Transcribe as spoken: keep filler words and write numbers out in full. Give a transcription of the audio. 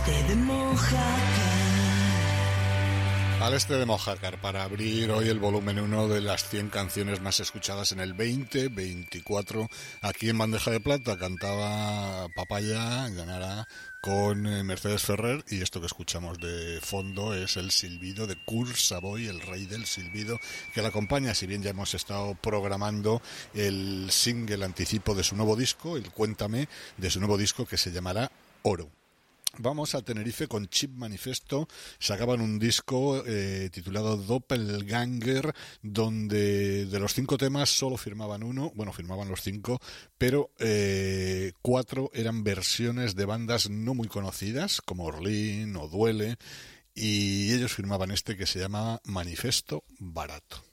este de Mojácar. Al este de Mojácar, para abrir hoy el volumen uno de las cien canciones más escuchadas en el veinte veinticuatro. Aquí en Bandeja de Plata cantaba Papaya, ganará con Mercedes Ferrer, y esto que escuchamos de fondo es el silbido de Kurt Savoy, el rey del silbido, que la acompaña, si bien ya hemos estado programando el single anticipo de su nuevo disco, el Cuéntame, de su nuevo disco que se llamará Oro. Vamos a Tenerife con Chip Manifesto. Sacaban un disco eh, titulado Doppelganger, donde de los cinco temas solo firmaban uno, bueno, firmaban los cinco, pero eh, cuatro eran versiones de bandas no muy conocidas, como Orlín o Duele, y ellos firmaban este que se llama Manifesto Barato.